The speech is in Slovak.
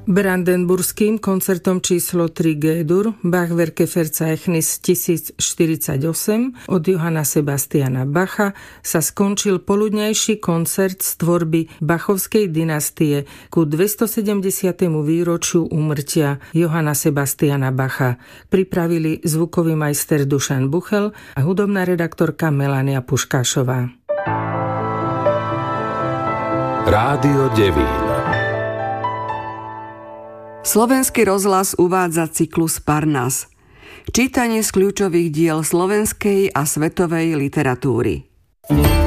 Brandenburským koncertom číslo 3 G-dur Bachwerke Verzeichnis 1048 od Johanna Sebastiana Bacha sa skončil poludňajší koncert z tvorby Bachovskej dynastie ku 270. výročiu úmrtia Johanna Sebastiana Bacha. Pripravili zvukový majster Dušan Buchel a hudobná redaktorka Melania Puškášová. Rádio Devín. Slovenský rozhlas uvádza cyklus Parnas. Čítanie z kľúčových diel slovenskej a svetovej literatúry.